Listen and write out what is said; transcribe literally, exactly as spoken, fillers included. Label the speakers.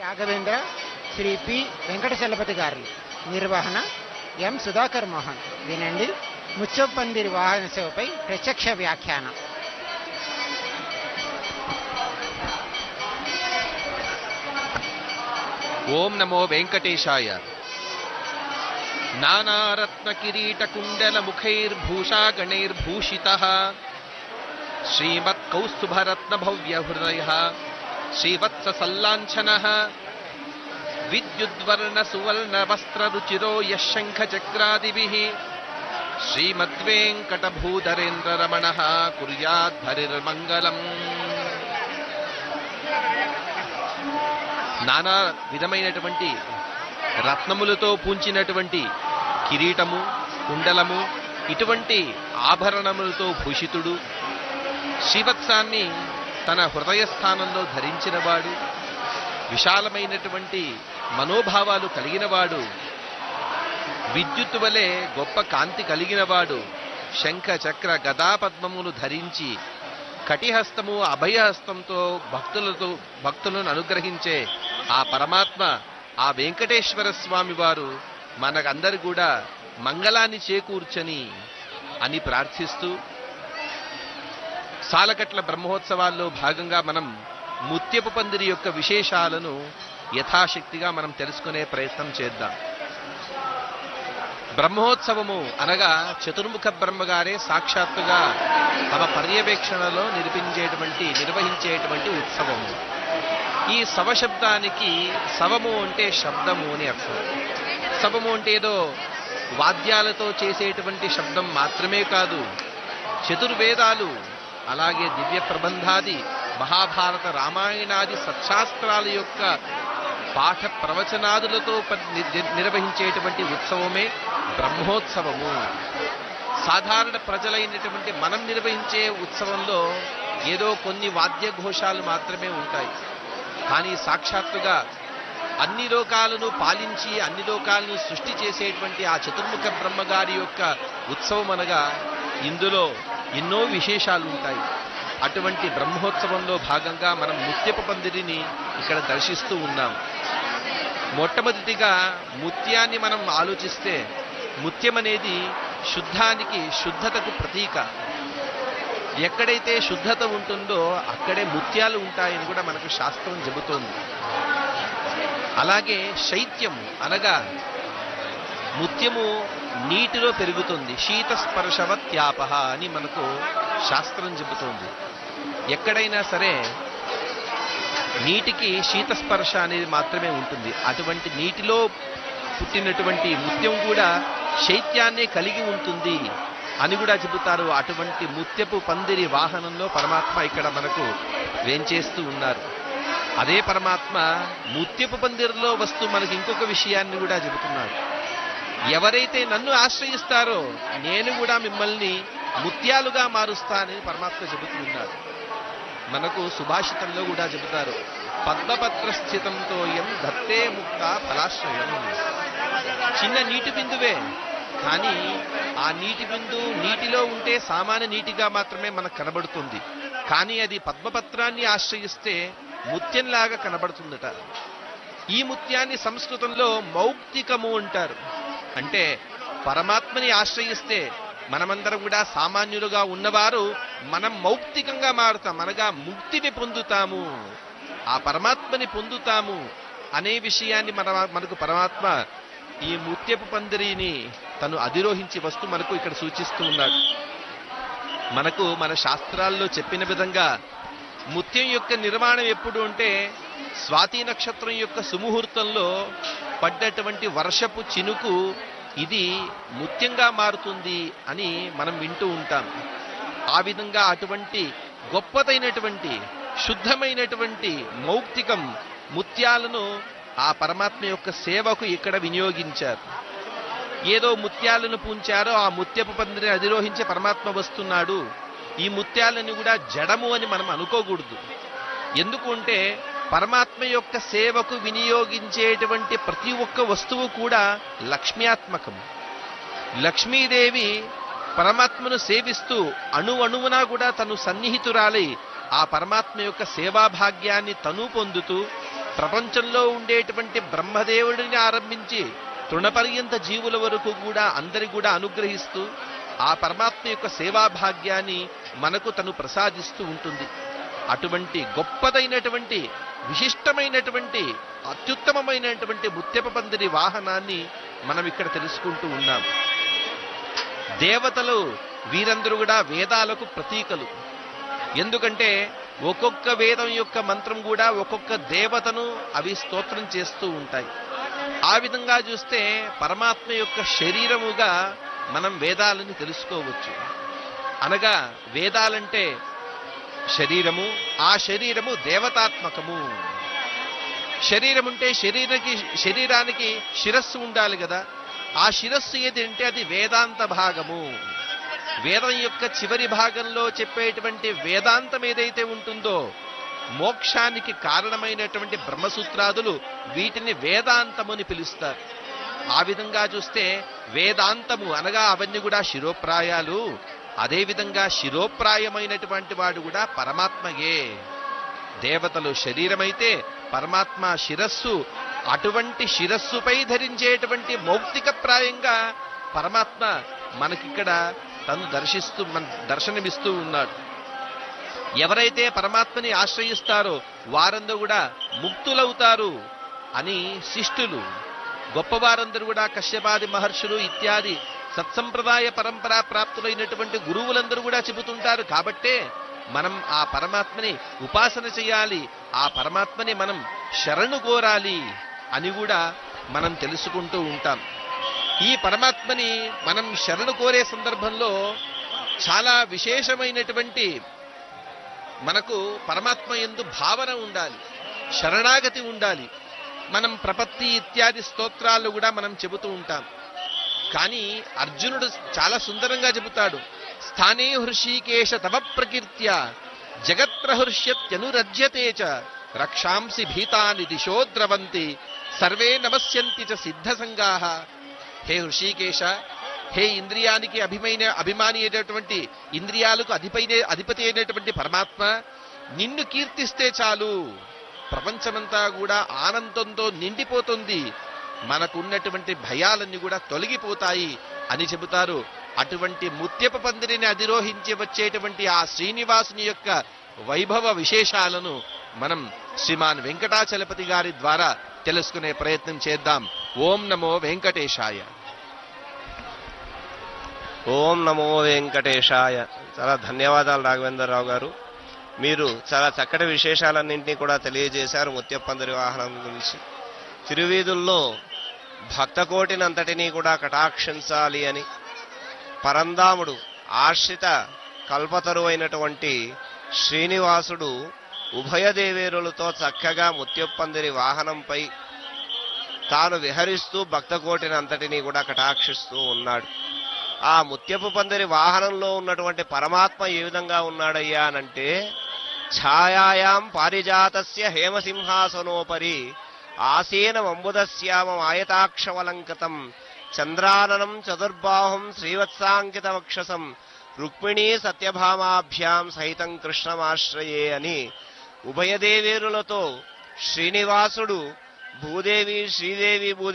Speaker 1: Raghavendra, Shri P Venkatachalapathi గారి నిర్వహణ, ఎం సుధాకర్ మోహన్. వినండి ముచ్చప్పందిరి వాహన సేవపై ప్రత్యక్ష వ్యాఖ్యానం.
Speaker 2: ఓం నమో వెంకటేశాయ. నానారత్న కిరీట కుండల ముఖైర్భూషాగణైర్భూషితః శ్రీమత్ కౌస్తుభరత్న భవ్య హృదయః శ్రీవత్స సల్లాంఛనః విద్యుద్వర్ణ సువర్ణ వస్త్ర రుచిరో యశంఖ చక్రాదిభిః శ్రీమద్వేంకటభూధరేంద్ర రమణః కుర్యాద్ధరిర్మంగళం. నానా విధమైనటువంటి రత్నములతో పూంచినటువంటి కిరీటము, కుండలము, ఇటువంటి ఆభరణములతో భూషితుడు, శ్రీవత్సాన్ని తన హృదయ స్థానంలో ధరించినవాడు, విశాలమైనటువంటి మనోభావాలు కలిగినవాడు, విద్యుత్తు వలె గొప్ప కాంతి కలిగినవాడు, శంఖ చక్ర గదా పద్మములు ధరించి కటిహస్తము అభయహస్తంతో భక్తులతో భక్తులను అనుగ్రహించే ఆ పరమాత్మ, ఆ వెంకటేశ్వర స్వామి వారు మనకందరు కూడా మంగళాన్ని చేకూర్చని అని ప్రార్థిస్తూ, సాలకట్ల బ్రహ్మోత్సవాల్లో భాగంగా మనం ముత్యపు పందిరి యొక్క విశేషాలను యథాశక్తిగా మనం తెలుసుకునే ప్రయత్నం చేద్దాం. బ్రహ్మోత్సవము అనగా చతుర్ముఖ బ్రహ్మగారే సాక్షాత్తుగా తమ పర్యవేక్షణలో నిర్మించేటువంటి నిర్వహించేటువంటి ఉత్సవము. ఈ శవశబ్దానికి శవము అంటే శబ్దము అని అర్థం. శవము అంటే ఏదో వాద్యాలతో చేసేటువంటి శబ్దం మాత్రమే కాదు, చతుర్వేదాలు అలాగే దివ్య ప్రబంధాది మహాభారత రామాయణాది సత్శాస్త్రాల యొక్క పాఠ ప్రవచనాదులతో నిర్వహించేటువంటి ఉత్సవమే బ్రహ్మోత్సవము. సాధారణ ప్రజలైనటువంటి మనం నిర్వహించే ఉత్సవంలో ఏదో కొన్ని వాద్యఘోషాలు మాత్రమే ఉంటాయి. కానీ సాక్షాత్తుగా అన్ని లోకాలను పాలించి అన్ని లోకాలను సృష్టి చేసేటువంటి ఆ చతుర్ముఖ బ్రహ్మగారి యొక్క ఉత్సవం అనగా ఇందులో ఎన్నో విశేషాలు ఉంటాయి. అటువంటి బ్రహ్మోత్సవంలో భాగంగా మనం ముత్యపు పందిరిని ఇక్కడ దర్శిస్తూ ఉన్నాం. మొట్టమొదటిగా ముత్యాన్ని మనం ఆలోచిస్తే, ముత్యం అనేది శుద్ధానికి, శుద్ధతకు ప్రతీక. ఎక్కడైతే శుద్ధత ఉంటుందో అక్కడే ముత్యాలు ఉంటాయని కూడా మనకు శాస్త్రం చెబుతోంది. అలాగే శైత్యము అనగా ముత్యము నీటిలో పెరుగుతుంది, శీతస్పర్శవత్యాప అని మనకు శాస్త్రం చెబుతోంది. ఎక్కడైనా సరే నీటికి శీతస్పర్శ అనేది మాత్రమే ఉంటుంది. అటువంటి నీటిలో పుట్టినటువంటి ముత్యం కూడా శైత్యాన్నే కలిగి ఉంటుంది అని కూడా చెబుతారు. అటువంటి ముత్యపు పందిరి వాహనంలో పరమాత్మ ఇక్కడ మనకు వేంచేస్తూ ఉన్నారు. అదే పరమాత్మ ముత్యపు పందిరిలో వస్తూ మనకి ఇంకొక విషయాన్ని కూడా చెబుతున్నాడు. ఎవరైతే నన్ను ఆశ్రయిస్తారో నేను కూడా మిమ్మల్ని ముత్యాలుగా మారుస్తానని పరమాత్మ చెబుతున్నాడు. మనకు సుభాషితంలో కూడా చెబుతారు, పద్మపత్ర స్థితంతో ఎం దత్తే ముక్త ఫలాశ్రయం. చిన్న నీటి బిందువే, కానీ ఆ నీటి బిందు నీటిలో ఉంటే సామాన్య నీటిగా మాత్రమే మనకు కనబడుతుంది. కానీ అది పద్మపత్రాన్ని ఆశ్రయిస్తే ముత్యంలాగా కనబడుతుందట. ఈ ముత్యాన్ని సంస్కృతంలో మౌక్తికము అంటారు. అంటే పరమాత్మని ఆశ్రయిస్తే మనమందరం కూడా సామాన్యులుగా ఉన్నవారు మనం మౌక్తికంగా మారుతాం, అనగా ముక్తిని పొందుతాము, ఆ పరమాత్మని పొందుతాము అనే విషయాన్ని మన మనకు పరమాత్మ ఈ ముత్యపు పందిరిని తను అధిరోహించి వస్తూ మనకు ఇక్కడ సూచిస్తూ ఉన్నాడు. మనకు మన శాస్త్రాల్లో చెప్పిన విధంగా ముత్యం యొక్క నిర్మాణం ఎప్పుడు అంటే స్వాతి నక్షత్రం యొక్క సుముహూర్తంలో పడ్డటువంటి వర్షపు చినుకు ఇది ముత్యంగా మారుతుంది అని మనం వింటూ ఉంటాం. ఆ విధంగా అటువంటి గొప్పదైనటువంటి శుద్ధమైనటువంటి మౌక్తికం ముత్యాలను ఆ పరమాత్మ యొక్క సేవకు ఇక్కడ వినియోగించారు. ఏదో ముత్యాలను పూంచారో ఆ ముత్యపు పందిరిని అధిరోహించే పరమాత్మ వస్తున్నాడు. ఈ ముత్యాలను కూడా జడము అని మనం అనుకోకూడదు. ఎందుకు అంటే పరమాత్మ యొక్క సేవకు వినియోగించేటువంటి ప్రతి ఒక్క వస్తువు కూడా లక్ష్మ్యాత్మకం. లక్ష్మీదేవి పరమాత్మను సేవిస్తూ అణు అణువునా కూడా తను సన్నిహితురాలై ఆ పరమాత్మ యొక్క సేవాభాగ్యాన్ని తను పొందుతూ ప్రపంచంలో ఉండేటువంటి బ్రహ్మదేవుడిని ఆరంభించి తృణపర్యంత జీవుల వరకు కూడా అందరి కూడా అనుగ్రహిస్తూ ఆ పరమాత్మ యొక్క సేవాభాగ్యాన్ని మనకు తను ప్రసాదిస్తూ ఉంటుంది. అటువంటి గొప్పదైనటువంటి విశిష్టమైనటువంటి అత్యుత్తమమైనటువంటి ముత్యపు పందిరి వాహనాన్ని మనం ఇక్కడ తెలుసుకుంటూ ఉన్నాం. దేవతలు వీరందరూ కూడా వేదాలకు ప్రతీకలు. ఎందుకంటే ఒక్కొక్క వేదం యొక్క మంత్రం కూడా ఒక్కొక్క దేవతను అవి స్తోత్రం చేస్తూ ఉంటాయి. ఆ విధంగా చూస్తే పరమాత్మ యొక్క శరీరముగా మనం వేదాలని తెలుసుకోవచ్చు. అనగా వేదాలంటే శరీరము, ఆ శరీరము దేవతాత్మకము. శరీరం ఉంటే శరీరానికి శరీరానికి శిరస్సు ఉండాలి కదా. ఆ శిరస్సు ఏది అంటే అది వేదాంత భాగము. వేదం యొక్క చివరి భాగంలో చెప్పేటువంటి వేదాంతం ఏదైతే ఉంటుందో, మోక్షానికి కారణమైనటువంటి బ్రహ్మసూత్రాదులు, వీటిని వేదాంతముని పిలుస్తారు. ఆ విధంగా చూస్తే వేదాంతము అనగా అవన్నీ కూడా శిరోప్రాయాలు. అదేవిధంగా శిరోప్రాయమైనటువంటి వాడు కూడా పరమాత్మయే. దేవతలు శరీరమైతే పరమాత్మ శిరస్సు. అటువంటి శిరస్సుపై ధరించేటువంటి మౌక్తిక ప్రాయంగా పరమాత్మ మనకిక్కడ తను దర్శిస్తూ మన దర్శనమిస్తూ ఉన్నాడు. ఎవరైతే పరమాత్మని ఆశ్రయిస్తారో వారందరూ కూడా ముక్తులవుతారు అని శిష్టులు, గొప్పవారందరూ కూడా కశ్యపాది మహర్షులు ఇత్యాది సత్సంప్రదాయ పరంపరా ప్రాప్తులైనటువంటి గురువులందరూ కూడా చెబుతుంటారు. కాబట్టే మనం ఆ పరమాత్మని ఉపాసన చేయాలి, ఆ పరమాత్మని మనం శరణు కోరాలి అని కూడా మనం తెలుసుకుంటూ ఉంటాం. ఈ పరమాత్మని మనం శరణు కోరే సందర్భంలో చాలా విశేషమైనటువంటి మనకు పరమాత్మ యందు భావన ఉండాలి, శరణాగతి ఉండాలి. మనం ప్రపత్తి ఇత్యాది స్తోత్రాలు కూడా మనం చెబుతూ ఉంటాం. కానీ అర్జునుడు చాలా సుందరంగా చెబుతాడు. స్థానే హృషీకేశ తవ ప్రకీర్త్య జగత్ప్రహృష్యత్యనురజ్యతే చ రక్షాంసి భీతాని దిశో ద్రవంతి సర్వే నమస్యంతి చ సిద్ధసంగాః. హే హృషీకేశ, హే ఇంద్రియానికి అభిమైన అభిమాని అయినటువంటి, ఇంద్రియాలకు అధిపైన అధిపతి అయినటువంటి పరమాత్మ, నిన్ను కీర్తిస్తే చాలు ప్రపంచమంతా కూడా ఆనందంతో నిండిపోతుంది, మనకున్నటువంటి భయాలన్నీ కూడా తొలగిపోతాయి అని చెబుతారు. అటువంటి ముత్యపు పందిరిని అధిరోహించి వచ్చేటువంటి ఆ శ్రీనివాసుని యొక్క వైభవ విశేషాలను మనం శ్రీమాన్ వెంకటాచలపతి గారి ద్వారా తెలుసుకునే ప్రయత్నం చేద్దాం. ఓం నమో వెంకటేశాయ.
Speaker 3: ఓం నమో వెంకటేశాయ. చాలా ధన్యవాదాలు రాఘవేంద్రరావు గారు. మీరు చాలా చక్కటి విశేషాలన్నింటినీ కూడా తెలియజేశారు ముత్యపు పందిరి వాహనం గురించి. తిరువీధుల్లో భక్తకోటినంతటినీ కూడా కటాక్షించాలి అని పరంధాముడు ఆశ్రిత కల్పతరువైనటువంటి శ్రీనివాసుడు ఉభయ దేవేరులతో చక్కగా ముత్యపు పందిరి వాహనంపై తాను విహరిస్తూ భక్తకోటినంతటినీ కూడా కటాక్షిస్తూ ఉన్నాడు. ఆ ముత్యపు పందిరి వాహనంలో ఉన్నటువంటి పరమాత్మ ఏ విధంగా ఉన్నాడయ్యా అనంటే, ఛాయాయాం పారిజాతస్య హేమసింహాసనోపరి ఆసీనమంబుదశ్యామం ఆయతాక్షవలంకతం చంద్రాననం చతుర్బాహుం శ్రీవత్సాంకిత వక్షసం రుక్మిణీ సత్యభామాభ్యాం సహితం కృష్ణమాశ్రయే అని ఉభయదేవేరులతో శ్రీనివాసుడు భూదేవి శ్రీదేవి భూ